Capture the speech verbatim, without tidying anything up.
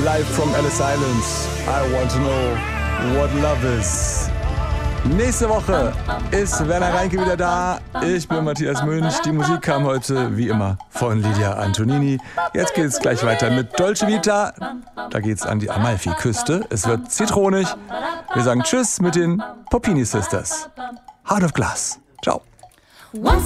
live from Ellis Island. I want to know what love is. Nächste Woche ist Werner Reinke wieder da. Ich bin Matthias Münch. Die Musik kam heute, wie immer, von Lydia Antonini. Jetzt geht es gleich weiter mit Dolce Vita. Da geht's an die Amalfi-Küste. Es wird zitronig. Wir sagen Tschüss mit den Popini Sisters. Heart of Glass. Ciao.